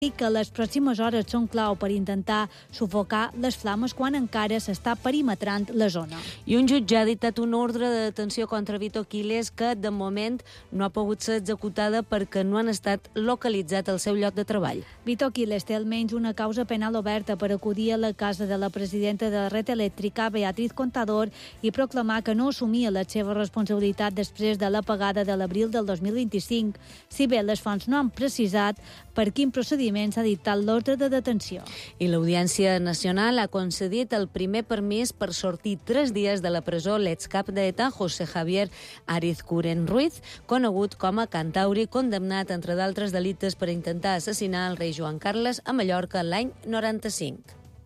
que les pròximes hores són clau per intentar sufocar les flames quan encara s'està perimetrant la zona. I un jutge ha dictat una ordre de detenció contra Vito Quiles que, de moment, no ha pogut ser executada perquè no han estat localitzat al seu lloc de treball. Vito Quiles té almenys una causa penal oberta per acudir a la casa de la presidenta de la Red Elèctrica, Beatriz Contador, i proclamar que no assumia la seva responsabilitat després de l'apagada de l'abril del 2025, si bé les fonts no han precisat per quin procediment s'ha dictat l'ordre de detenció. I l'Audiència Nacional ha concedit el primer permís per sortir 3 dies de la presó l'excap d'ETA, José Javier Arizcuren Ruiz, conegut com a Cantauri, condemnat, entre d'altres delictes, per intentar assassinar el rei Joan Carles a Mallorca l'any 95.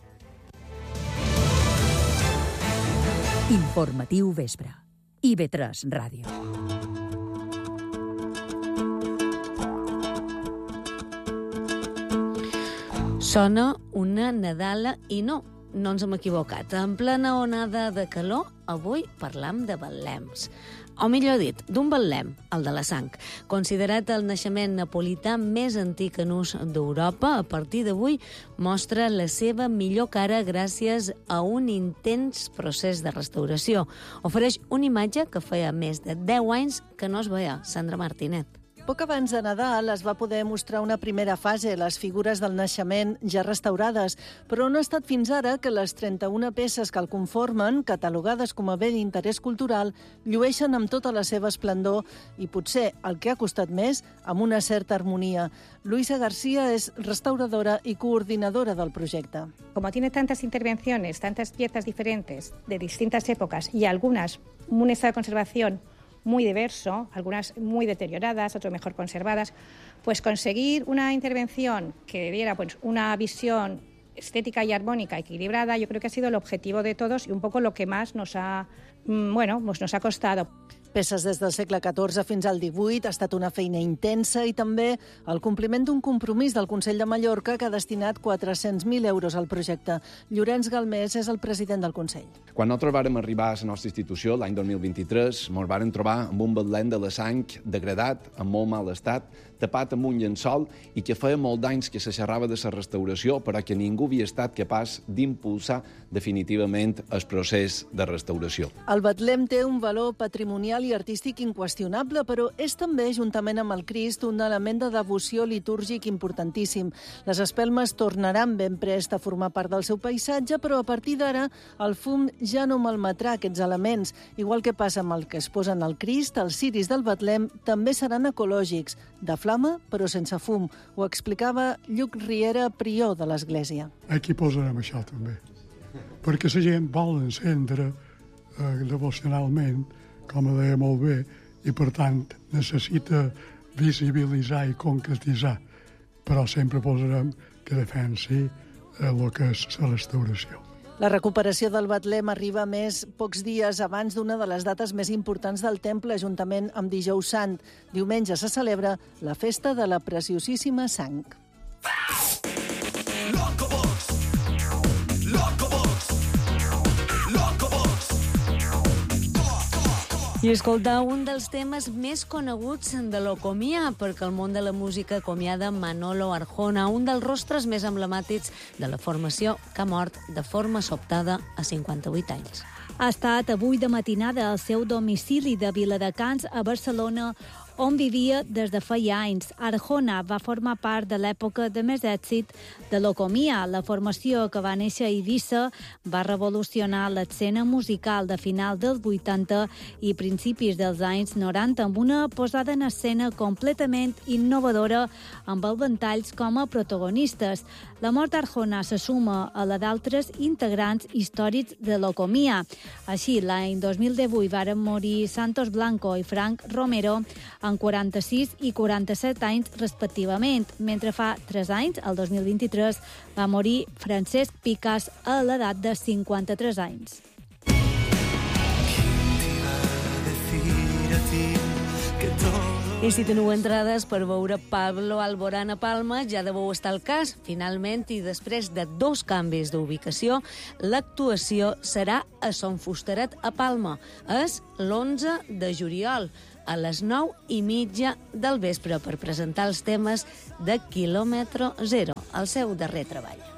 Informatiu vespre. IB3 Ràdio. Sona una Nadala i no ens hem equivocat. En plena onada de calor, avui parlam de betlems. O millor dit, d'un betlem, el de la sang. Considerat el naixement napolità més antic en ús d'Europa, a partir d'avui mostra la seva millor cara gràcies a un intens procés de restauració. Ofereix una imatge que feia més de 10 anys que no es veia. Sandra Martínez. Poc abans de Nadal es va poder mostrar una primera fase, les figures del naixement ja restaurades, però no ha estat fins ara que les 31 peces que el conformen, catalogades com a bé d'interès cultural, llueixen amb tota la seva esplendor i potser, el que ha costat més, amb una certa harmonia. Luisa García és restauradora i coordinadora del projecte. Como tiene tantas intervenciones, tantas piezas diferentes de distintas épocas y algunas en un estado de conservación muy diverso, algunas muy deterioradas, otras mejor conservadas, pues conseguir una intervención que diera pues una visión estética y armónica equilibrada, yo creo que ha sido el objetivo de todos y un poco lo que más nos ha costado. Peces des del segle XIV fins al XVIII ha estat una feina intensa i també el compliment d'un compromís del Consell de Mallorca que ha destinat 400.000 euros al projecte. Llorenç Galmés és el president del Consell. Quan nosaltres vàrem arribar a la nostra institució, l'any 2023, ens vàrem trobar amb un betlem de la sang degradat, en molt mal estat, tapat amb un llençol i que feia molt d'anys que se xerrava de la restauració, però que ningú havia estat capaç d'impulsar definitivament el procés de restauració. El betlem té un valor patrimonial i artístic inqüestionable, però és també, juntament amb el Crist, un element de devoció litúrgic importantíssim. Les espelmes tornaran ben prest a formar part del seu paisatge, però a partir d'ara el fum ja no malmetrà aquests elements. Igual que passa amb el que es posen al Crist, els ciris del betlem també seran ecològics, de flama però sense fum. Ho explicava Lluc Riera, prior de l'Església. Aquí posarem això també, perquè la gent vol encendre devocionalment, com deia molt bé, i per tant necessita visibilitzar i concretitzar, però sempre posarem que defensi el que és la restauració. La recuperació del betlem arriba més pocs dies abans d'una de les dates més importants del temple, juntament amb Dijous Sant. Diumenge se celebra la festa de la Preciosíssima Sang. I escoltar un dels temes més coneguts de l'Ocomia, perquè el món de la música acomiada Manolo Arjona, un dels rostres més emblemàtics de la formació que ha mort de forma sobtada a 58 anys. Ha estat avui de matinada al seu domicili de Viladecans, a Barcelona, on vivia des de feia anys. Arjona va formar part de l'època de més èxit de l'Ocomia. La formació, que va néixer a Eivissa, va revolucionar l'escena musical de final dels 80 i principis dels anys 90 amb una posada en escena completament innovadora amb els ventalls com a protagonistes. La mort d'Arjona se suma a la d'altres integrants històrics de l'Ocomia. Així, l'any 2018 varen morir Santos Blanco i Frank Romero en 46 i 47 anys respectivament, mentre fa 3 anys, el 2023, va morir Francesc Picas a l'edat de 53 anys. I si teniu entrades per veure Pablo Alborán a Palma, ja deveu estar al cas. Finalment, i després de 2 canvis d'ubicació, l'actuació serà a Son Fusteret a Palma. És l'11 de juliol. a les 9:30 del vespre per presentar els temes de Quilòmetre Zero, el seu darrer treball.